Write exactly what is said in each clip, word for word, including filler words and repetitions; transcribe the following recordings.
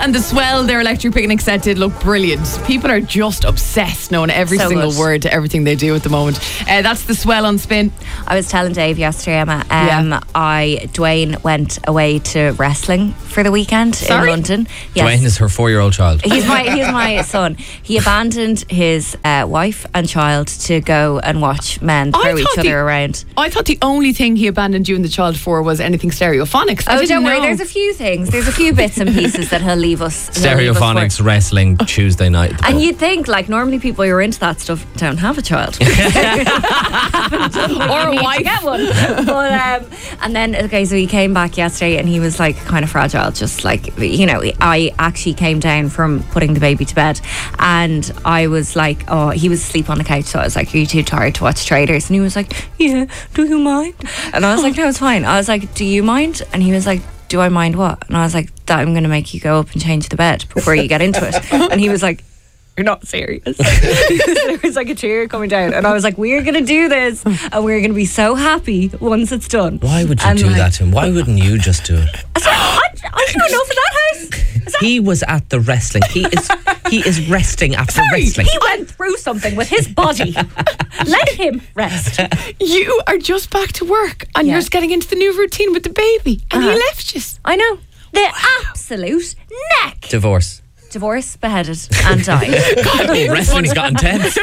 And the Swell, their electric picnic set did look brilliant. People are just obsessed knowing every So single good. word to everything they do at the moment. Uh, that's the Swell on Spin. I was telling Dave yesterday, Emma, um, Yeah. I Dwayne went away to wrestling for the weekend Sorry? in London. Yes. Dwayne is her four-year-old child. He's my he's my son. He abandoned his uh, wife and child to go and watch men I throw each thought other the- around. I thought the only thing he abandoned you and the child for was anything stereophonics. I Oh, didn't don't worry. know. There's a few things. There's a few bits and pieces that he'll leave us. he'll leave us Stereophonics for. wrestling Tuesday night. at the And pub. you'd think, like, normally people who are into that stuff don't have a child. Or a wife. Get one. But, um, and then, okay, so he came back yesterday and he was like kind of fragile, just like, you know, I actually came down from putting the baby to bed and I was like, oh, he was asleep on the couch. So I was like, are you too tired to watch Traders? And he was like, yeah, do you mind? And I was like, no, it's fine. I was like, do you mind? And he was like, do I mind what? And I was like, that I'm going to make you go up and change the bed before you get into it. And he was like, you're not serious. There was like a tear coming down and I was like, we're going to do this and we're going to be so happy once it's done. Why would you And do like, that to him? Why wouldn't you just do it? I, said, I, I don't know for that house. He was at the wrestling. He is he is resting after wrestling. He went through something with his body. Let him rest. You are just back to work and Yeah. you're just getting into the new routine with the baby and Uh-huh. he left you. I know. The absolute neck. Divorce. Divorce, beheaded and died. Oh, wrestling's got intense.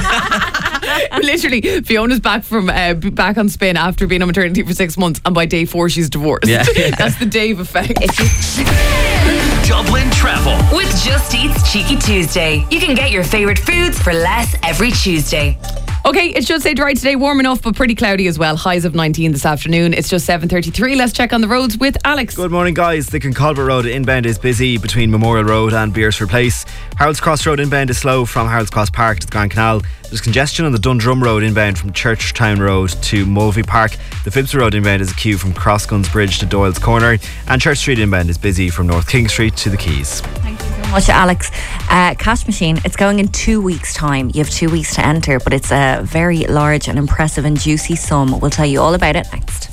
Literally, Fiona's back from uh, b- back on Spin after being on maternity for six months, and by day four she's divorced. Yeah. That's the Dave effect. If you Dublin Travel. With Just Eat's Cheeky Tuesday. You can get your favourite foods for less every Tuesday. Okay, it should stay dry today, warm enough, but pretty cloudy as well. Highs of nineteen this afternoon. It's just seven thirty-three. Let's check on the roads with Alex. Good morning, guys. The Concolbert Road inbound is busy between Memorial Road and Beersford Place. Harold's Cross Road inbound is slow from Harold's Cross Park to the Grand Canal. There's congestion on the Dundrum Road inbound from Churchtown Road to Mulvey Park. The Phibs Road inbound is a queue from Crossguns Bridge to Doyle's Corner. And Church Street inbound is busy from North King Street to the Quays. much, Alex. Uh, cash machine, it's going in two weeks' time. You have two weeks to enter, but it's a very large and impressive and juicy sum. We'll tell you all about it next.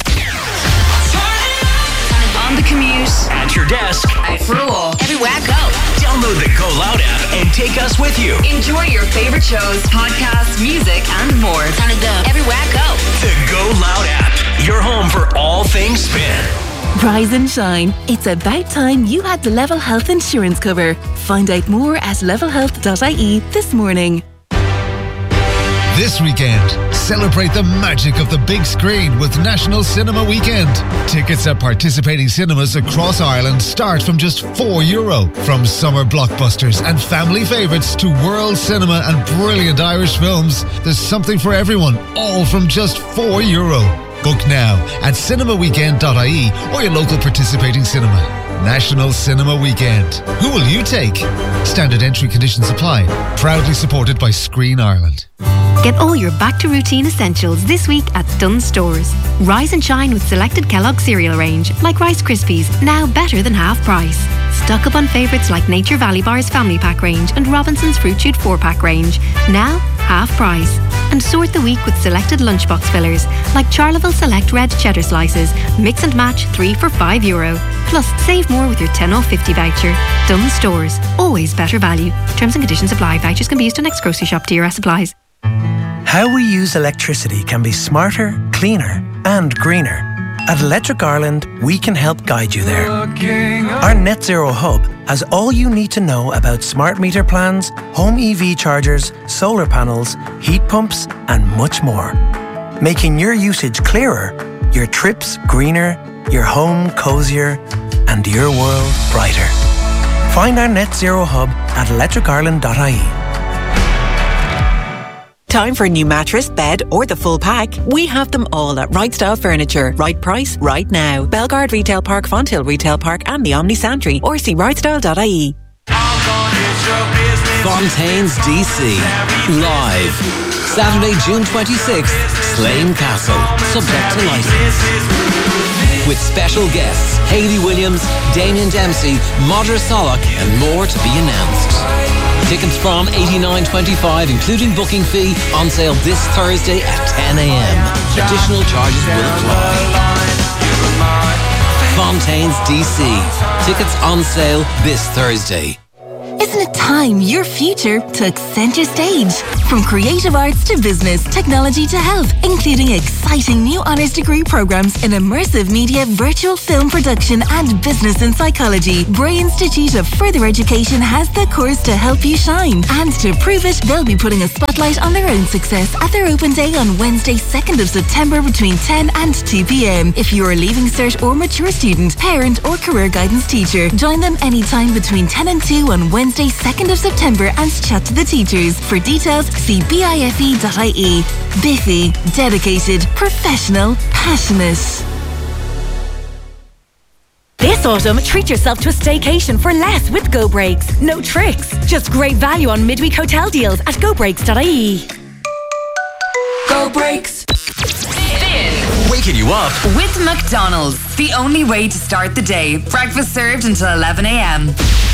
On the commute, At your desk, out for a walk, everywhere I go. download the Go Loud app and take us with you. Enjoy your favorite shows, podcasts, music, and more. Time to go. Everywhere I go. The Go Loud app, your home for all things spin. Rise and shine. It's about time you had the Level Health insurance cover. Find out more at level health dot I E this morning. This weekend, celebrate the magic of the big screen with National Cinema Weekend. Tickets at participating cinemas across Ireland start from just four euro. From summer blockbusters and family favourites to world cinema and brilliant Irish films, there's something for everyone, all from just four euro. Book now at cinema weekend dot I E or your local participating cinema. National Cinema Weekend. Who will you take? Standard entry conditions apply. Proudly supported by Screen Ireland. Get all your back to routine essentials this week at Dunnes Stores. Rise and shine with selected Kellogg cereal range, like Rice Krispies, now better than half price. Stock up on favourites like Nature Valley Bar's Family Pack range and Robinson's Fruit Shoot four pack range, now half price. And sort the week with selected lunchbox fillers, like Charleville Select Red Cheddar Slices, mix and match three for five euro. Plus, save more with your ten off fifty voucher. Dunnes Stores, always better value. Terms and conditions apply. Vouchers can be used on next grocery shop. D R S applies. How we use electricity can be smarter, cleaner and greener. At Electric Ireland, we can help guide you there. Our Net Zero Hub has all you need to know about smart meter plans, home E V chargers, solar panels, heat pumps and much more. Making your usage clearer, your trips greener, your home cosier and your world brighter. Find our Net Zero Hub at electric ireland dot I E. Time for a new mattress, bed or the full pack? We have them all at Right Style Furniture. Right price, right now. Belgard Retail Park, Fonthill Retail Park and the Omni Santry or see right style dot I E. Fontaine's D C. Live. Saturday, June twenty-sixth, Slane Castle. Subject to licence. With special guests, Hayley Williams, Damien Dempsey, Modra Solak and more to be announced. Tickets from eighty-nine twenty-five, including booking fee, on sale this Thursday at ten a.m. Additional charges will apply. Fontaine's D C. Tickets on sale this Thursday. Isn't it time your future took centre stage? From creative arts to business, technology to health, including exciting new honours degree programmes in immersive media, virtual film production and business and psychology, Bray Institute of Further Education has the course to help you shine. And to prove it, they'll be putting a spotlight on their own success at their open day on Wednesday, second of September between ten and two p.m. If you're a Leaving Cert or mature student, parent or career guidance teacher, join them anytime between ten and two on Wednesday, second of September and chat to the teachers. For details, see bife dot I E. Biffy, dedicated, professional, passionate. This autumn, treat yourself to a staycation for less with Go Breaks. No tricks, just great value on midweek hotel deals at go breaks dot I E. Go Breaks. Waking you up With McDonald's. The only way to start the day. Breakfast served until eleven a.m.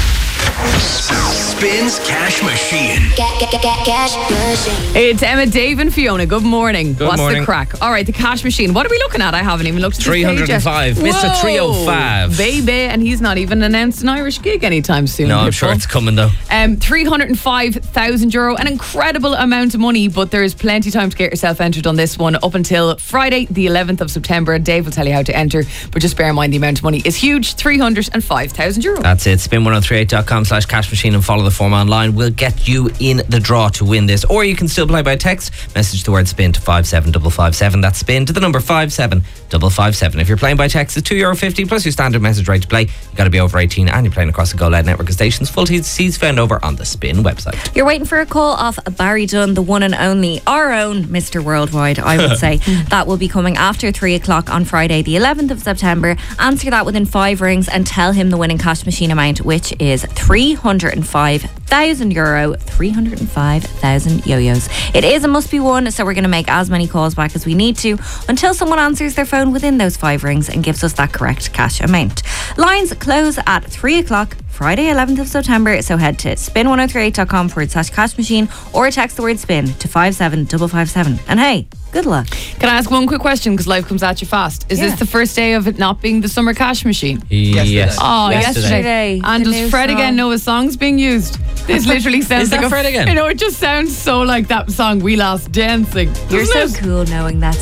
Spins Cash Machine. Cash machine. It's Emma, Dave and Fiona. Good morning. Good What's morning. the crack? All right, the cash machine. What are we looking at? I haven't even looked at this three hundred page five. yet. Mister Whoa, three oh five. Baby, and he's not even announced an Irish gig anytime soon. No, I'm people. sure it's coming though. Um, three hundred five thousand euro, an incredible amount of money, but there's plenty of time to get yourself entered on this one up until Friday, the eleventh of September. Dave will tell you how to enter, but just bear in mind the amount of money is huge, three hundred five thousand euro. That's it. spin ten thirty-eight dot com slash cash machine and follow the form online. We'll get you in the draw to win this. Or you can still play by text. Message the word spin to five seven five five seven. That's spin to the number five seven five five seven. If you're playing by text, it's two euro fifty plus your standard message rate to play. You've got to be over eighteen and you're playing across the Go Loud network of stations. Full T's and C's found over on the Spin website. You're waiting for a call off Barry Dunn, the one and only, our own Mister Worldwide, I would say. That will be coming after three o'clock on Friday, the eleventh of September. Answer that within five rings and tell him the winning cash machine amount, which is three hundred five thousand euro, three hundred five thousand yo-yos. It is a must be one, so we're going to make as many calls back as we need to until someone answers their phone within those five rings and gives us that correct cash amount. Lines close at three o'clock Friday, eleventh of September, so head to spin ten thirty-eight dot com forward slash cash machine or text the word spin to five seven five five seven. And hey, good luck. Can I ask one quick question, because life comes at you fast? Is Yeah. this the first day of it not being the summer cash machine? Yes. Oh, yesterday. Yesterday. And The does new Fred song. again know a song's being used? This literally sounds Is like that a Fred again? You know, it just sounds so like that song We Lost Dancing. You're so doesn't it? cool knowing that